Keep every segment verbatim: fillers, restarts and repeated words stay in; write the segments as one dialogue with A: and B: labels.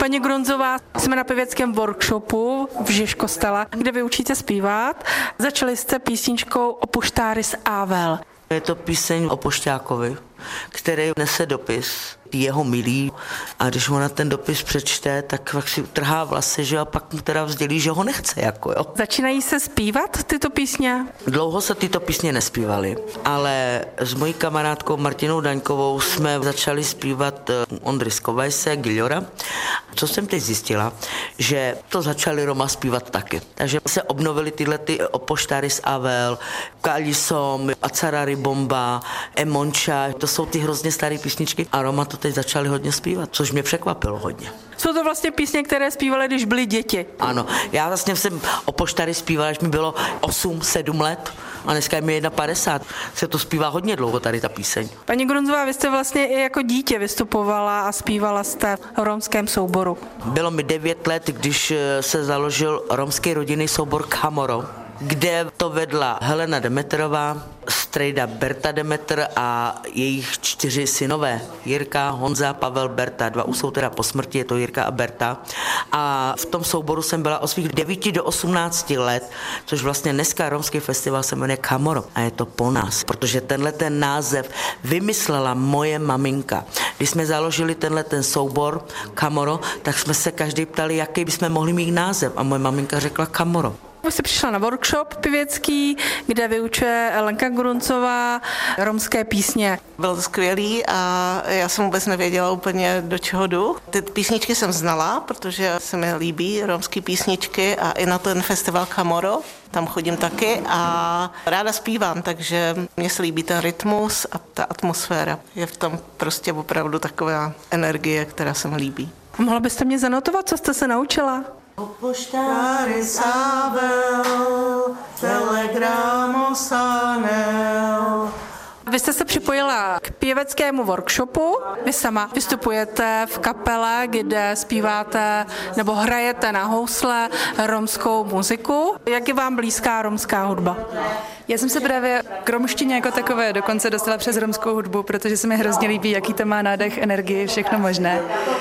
A: Paní Grunzová, jsme na pěveckém workshopu v Žižkostele, kde vy učíte zpívat. Začali jste písničkou Opoštáris Avel.
B: Je to píseň o pošťákovi, který nese dopis jeho milý a když ona ten dopis přečte, tak pak si utrhá vlasy, že a pak mu teda vzdělí, že ho nechce, jako jo.
A: Začínají se zpívat tyto písně?
B: Dlouho se tyto písně nespívaly, ale s mojí kamarádkou Martinou Daňkovou jsme začali zpívat Ondry Skovajse, Giliora. Co jsem teď zjistila, že to začali Roma zpívat taky. Takže se obnovily tyhle ty Opoštáris Avel, Kalisom, Acarary Bomba, Emonča, to jsou ty hrozně staré písničky a Roma to teď začali hodně zpívat, což mě překvapilo hodně.
A: Jsou to vlastně písně, které zpívaly, když byly děti?
B: Ano, já vlastně jsem Opoštáris zpívala, když mi bylo osm sedm let a dneska je mi padesát jedna. Se to zpívá hodně dlouho tady ta píseň.
A: Paní Grunzová, vy jste vlastně i jako dítě vystupovala a zpívala jste v romském souboru.
B: Bylo mi devět let, když se založil romský rodinný soubor Kamoro, kde to vedla Helena Demeterová, strejda Berta Demeter a jejich čtyři synové. Jirka, Honza, Pavel, Berta. Dva už jsou teda po smrti, je to Jirka a Berta. A v tom souboru jsem byla od svých devíti do osmnácti let, což vlastně dneska romský festival se jmenuje Kamoro. A je to po nás, protože tenhle ten název vymyslela moje maminka. Když jsme založili tenhle ten soubor Kamoro, tak jsme se každý ptali, jaký bychom mohli mít název. A moje maminka řekla Kamoro.
A: Vy jste přišla na workshop pěvecký, kde vyučuje Lenka Grunzová romské písně.
C: Bylo to skvělý a já jsem vůbec nevěděla úplně, do čeho jdu. Ty písničky jsem znala, protože se mi líbí romské písničky a i na ten festival Kamoro, tam chodím taky a ráda zpívám, takže mně se líbí ten rytmus a ta atmosféra. Je v tom prostě opravdu taková energie, která se mi líbí.
A: Mohla byste mě zanotovat, co jste se naučila?
C: Opoštáris Avel, telegramos anel.
A: Vy jste se připojila k pěveckému workshopu. Vy sama vystupujete v kapele, kde zpíváte nebo hrajete na housle romskou muziku. Jak je vám blízká romská hudba?
D: Já jsem se právě k romštině jako takové dokonce dostala přes romskou hudbu, protože se mi hrozně líbí, jaký to má nádech, energii, všechno možné.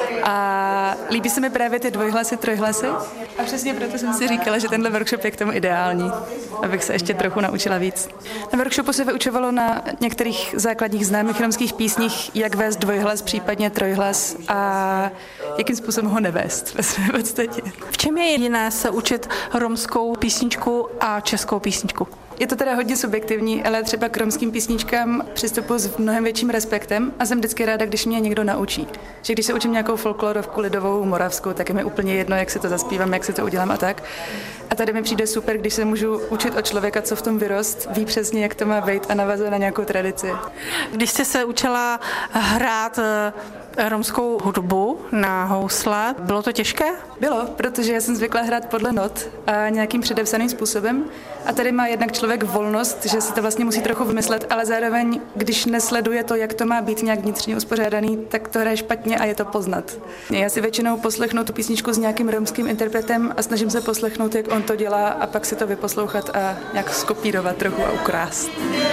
D: A líbí se mi právě ty dvojhlasy, trojhlasy. A přesně proto jsem si říkala, že tenhle workshop je k tomu ideální, abych se ještě trochu naučila víc. Na workshopu se vyučovalo na některých základních známých romských písních, jak vést dvojhlas, případně trojhlas a jakým způsobem ho nevést ve své podstatě.
A: V čem je jiné se učit romskou písničku a českou písničku?
D: Je to teda hodně subjektivní, ale třeba k romským písničkám přistupuji s mnohem větším respektem a jsem vždycky ráda, když mě někdo naučí. Že když se učím nějakou folklorovku lidovou, moravskou, tak je mi úplně jedno, jak si to zaspívám, jak si to udělám a tak. A tady mi přijde super, když se můžu učit od člověka, co v tom vyrost, ví přesně, jak to má být a navazuje na nějakou tradici.
A: Když jste se učila hrát romskou hudbu na housle, bylo to těžké?
D: Bylo, protože já jsem zvyklá hrát podle not a nějakým předepsaným způsobem. A tady má jednak člověk volnost, že si to vlastně musí trochu vymyslet, ale zároveň, když nesleduje to, jak to má být nějak vnitřně uspořádaný, tak to hraje špatně a je to poznat. Já si většinou poslechnu tu písničku s nějakým romským interpretem a snažím se poslechnout, jak on to dělá a pak si to vyposlouchat a nějak skopírovat trochu a ukrást.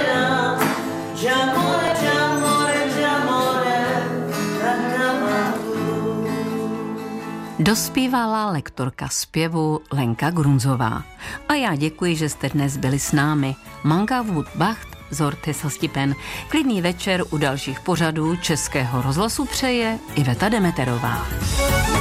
E: Dospívala lektorka zpěvu Lenka Grunzová. A já děkuji, že jste dnes byli s námi. Manga Vud Bacht, Zorte Sastipen. Klidný večer u dalších pořadů Českého rozhlasu přeje Iveta Demeterová.